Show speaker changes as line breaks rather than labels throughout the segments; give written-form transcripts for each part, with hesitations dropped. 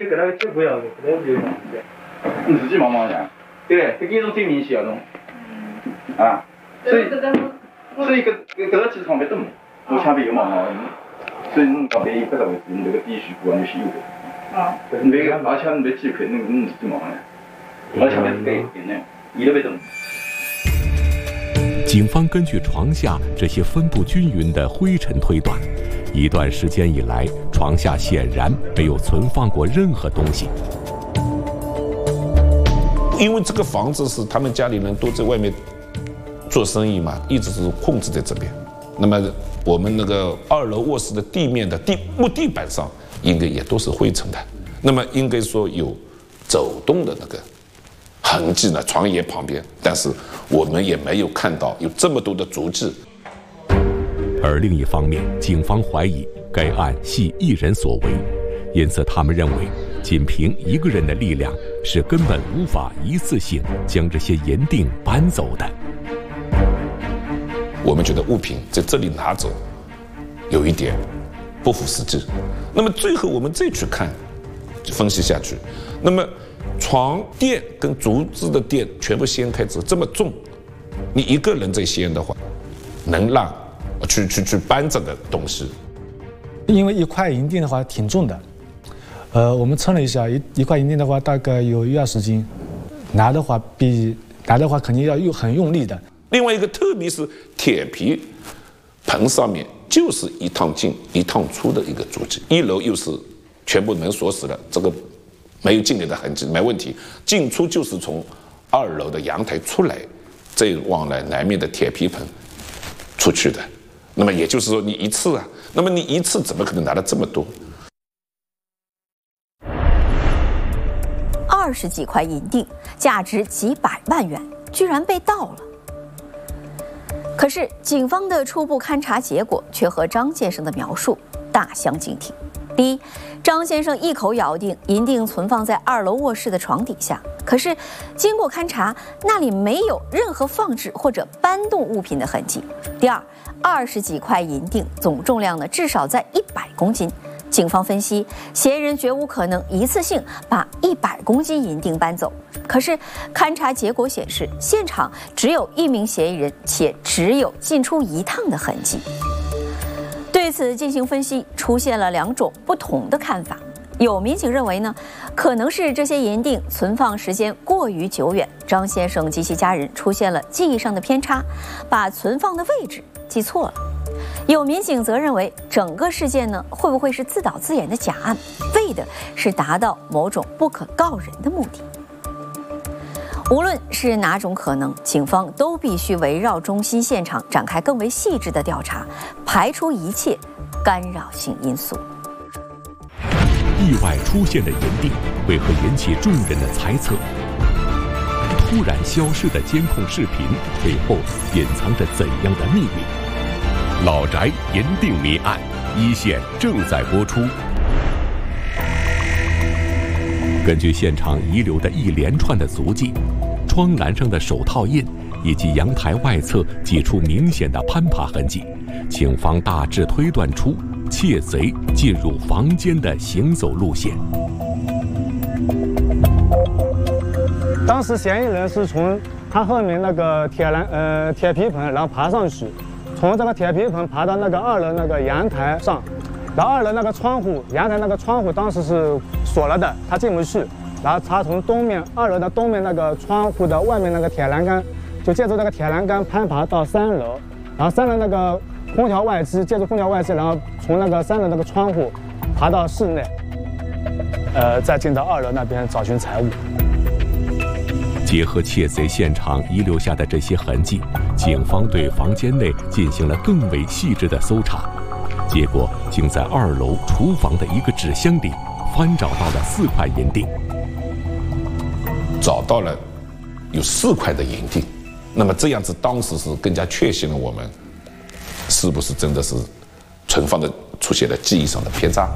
搿个结果要搿个就忙些。
你自己忙忙呀？对，搿件是最明显的侬。啊，所以搿个机场别动，我枪边有忙忙，所以侬讲别有搿只回事，你这个必须过，你是有的。啊，你别个，而且你别忌讳，侬自己忙呀，而且别给呢，伊都别动。
警方根据床下这些分布均匀的灰尘推断，一段时间以来，床下显然没有存放过任何东西。
因为这个房子是他们家里人都在外面做生意嘛，一直是控制在这边。那么我们那个2楼卧室的地面的木地板上，应该也都是灰尘的。那么应该说有走动的那个痕迹呢，床沿旁边，但是我们也没有看到有这么多的足迹。
而另一方面，警方怀疑该案系一人所为，因此他们认为，仅凭一个人的力量是根本无法一次性将这些银锭搬走的。
我们觉得物品在这里拿走，有一点不符实际。那么最后我们再去看，分析下去，那么床垫跟竹子的垫全部掀开之后这么重，你一个人在掀的话，能让去搬这个东西？
因为一块银锭的话挺重的，我们称了一下，一块银锭的话大概有1-20斤，拿的话肯定要很用力的。
另外一个，特别是铁皮盆上面就是一趟进一趟出的一个足迹，1楼又是全部门锁死了，这个没有进来的痕迹，没问题。进出就是从2楼的阳台出来，再往南面的铁皮盆出去的。那么也就是说，你一次啊，那么你一次怎么可能拿了这么多
？20几块银锭，价值几百万元，居然被盗了。可是警方的初步勘查结果却和张先生的描述大相径庭。第一，张先生一口咬定银锭存放在2楼卧室的床底下，可是经过勘查，那里没有任何放置或者搬动物品的痕迹。第二，20几块银锭总重量呢至少在100公斤。警方分析，嫌疑人绝无可能一次性把100公斤银锭搬走。可是勘查结果显示，现场只有1名嫌疑人，且只有进出1趟的痕迹。对此进行分析，出现了2种不同的看法。有民警认为呢，可能是这些银锭存放时间过于久远，张先生及其家人出现了记忆上的偏差，把存放的位置记错了。有民警则认为，整个事件呢，会不会是自导自演的假案，为的是达到某种不可告人的目的。无论是哪种可能，警方都必须围绕中心现场展开更为细致的调查，排除一切干扰性因素。
意外出现的银锭为何引起众人的猜测？突然消失的监控视频背后隐藏着怎样的秘密？老宅银锭谜案，1线正在播出。根据现场遗留的一连串的足迹，窗栏上的手套印以及阳台外侧几处明显的攀爬痕迹，警方大致推断出窃贼进入房间的行走路线。
当时嫌疑人是从他后面那个铁皮盆，然后爬上去，从这个铁皮盆爬到那个2楼那个阳台上，然后2楼那个窗户，阳台那个窗户当时是锁了的，他进不去。然后他从2楼的东面那个窗户的外面那个铁栏杆，就借助那个铁栏杆攀爬到3楼，然后3楼那个空调外机，借助空调外机，然后从那个3楼那个窗户爬到室内，再进到2楼那边找寻财物。
结合窃贼现场遗留下的这些痕迹，警方对房间内进行了更为细致的搜查，结果竟在2楼厨房的一个纸箱里翻找到了4块银锭。
找到了有4块的银锭，那么这样子当时是更加确信了我们是不是真的是存放的出现了记忆上的偏差。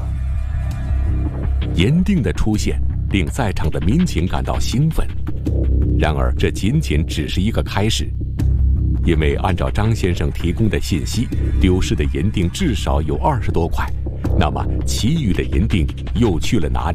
银锭的出现令在场的民警感到兴奋，然而这仅仅只是一个开始，因为按照张先生提供的信息，丢失的银锭至少有20多块，那么其余的银锭又去了哪里？